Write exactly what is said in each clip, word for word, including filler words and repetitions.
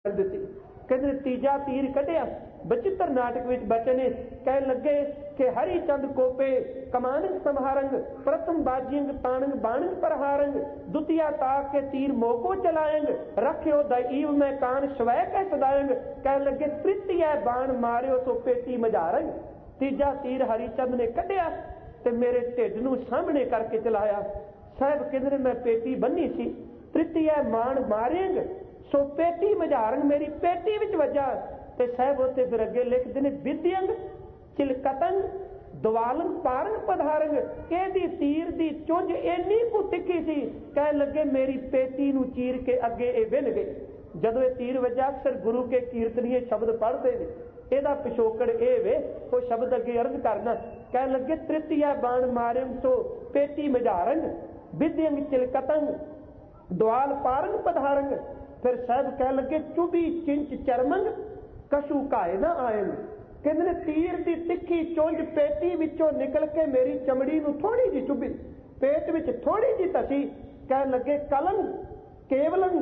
ਦਿੱਤੀ। ਕਹਿੰਦੇ ਤੀਜਾ ਤੀਰ ਕੱਢਿਆ। ਬਚਿੱਤਰ ਨਾਟਕ ਵਿੱਚ ਬਚਨ ਕਹਿ ਲੱਗੇ ਕਿ ਹਰੀ ਚੰਦ ਕੋਪੇ ਕਮਾਨਿੰਗ ਸੰਹਾਰੰਗ ਪ੍ਰਥਮ ਬਾਜਿੰਗ ਤਾਣੰਗ ਬਾਣੰਗ ਪ੍ਰਹਾਰੰਗ ਦੁਤੀਆ ਤਾਕ के तीर मोको चलाएंग रखियो दैव में कान स्वै कै सदाएंग कह लगे तृतीय बाण मारियो तो पेटी मझारंग। तीजा तीर हरिचंद ने कढ़िया ते मेरे ढिड नूं सामने करके चलाया। साहब कहंदे मैं पेटी बन्नी सी, तृतीय बाण मारेंग सो पेटी मझारंग मेरी पेटी विच वजा। ते साहब उत्ते फिर अगे लिखदे ने विद्यंग चिलकतंग दवालन पारंग पधारंग। कहदी तीर दी चुंझ इन्नी कु तिखी सी कह लगे मेरी पेटी नूं चीर के अगे ये विन गई। जदों ये तीर वजा अक्सर गुरु के कीर्तनीय शब्द पढ़ते हैं, ਇਹਦਾ पिछोकड़ ये वे वो शब्द अगे अर्ज करना कह लगे तृतीय बाण मारिम सो पेटी मझारंग विद्यंग चिलकतंग दवाल पारंग पधारंग। फिर साहब कह लगे चुभी चिंच चरमंग कशु काए ना आयंग। कहते तीर की तिखी चुंझ पेटी विचों निकल के मेरी चमड़ी नूं थोड़ी जी चुभी, पेट विच थोड़ी जी तसी। कह लगे कलंग केवलंग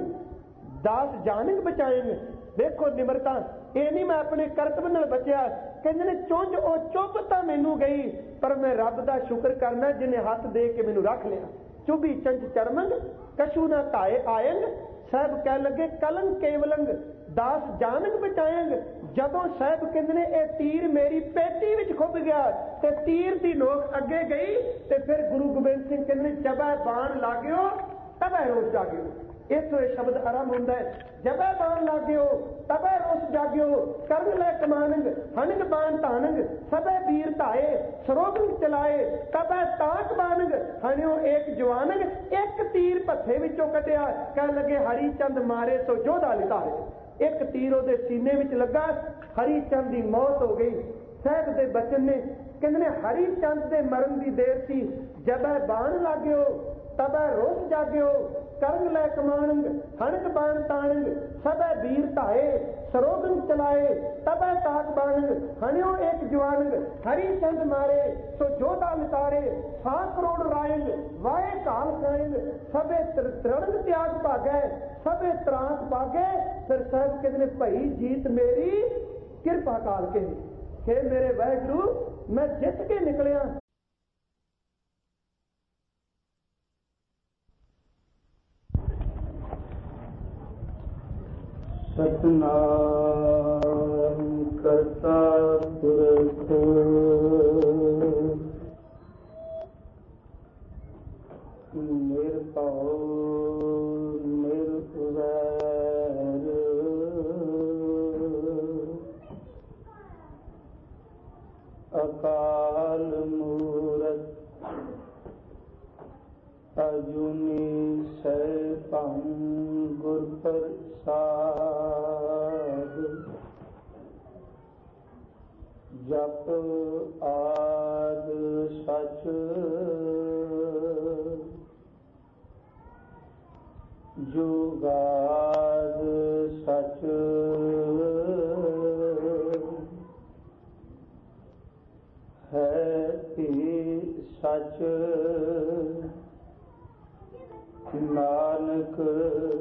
दास जानंग बचाएंग। देखो निमरता ये नहीं मैं अपने करतब नाल बचिया। कहते ने चुंझ ओ चुभ तां मैनू गई पर मैं रब दा शुक्र करना जिन्हें हाथ दे के मैनू रख लिया। चुभी चंच चरमंग कशु ना काए आयंग। साहब कह लगे कलंग केवलंग दास जानंग बचाएंग। जदों साहब कहते ने यह तीर मेरी पेटी विच खुब गया ते तीर की नोक अगे गई ते फिर गुरु गोबिंद सिंह कहते जबै बाण लाग्यो तबै रोस जाग्यो। इथों यह शब्द आरंभ होंदा है जबै बाण लाग्यो तबै रोस जाग्यो करन लै कमानंग हनंग बाण तानंग सबे वीर धाए सरोगंग चलाए तबै ताक बानंग हनियो एक जवानंग। एक तीर भत्थे विचों कढ़िया कह लगे हरिचंद मारे सो जोधा लितारे। एक तीर उहदे सीने विच लगा, हरिचंद की मौत हो गई। साहब दे बचन ने कहंदे हरिचंद दे मरण की देर सी जबै बाण लाग्यो तबै रोस जाग्यो करंग लै कमानंग हणक बाण ताणंग सबे वीर धाए सरोगंग चलाए तबै ताक बाणंग हणियो एक जवानंग। हरिचंद मारे सो जोधा लितारे सौ करोड़ रायंग वाए काल कायंग सबे तरणंग त्याग भागै सबे त्रास भागे। फिर साहब कहते भई जीत मेरी किरपा काल के हे मेरे वाहिगुरु मैं जित के निकलिया। सतनाम करता पुरख निरभउ निर्वैर अकाल मूरत अजूनी सैभं गुर प्रसाद। जप आद सच जुगाद सच है ही सच नानक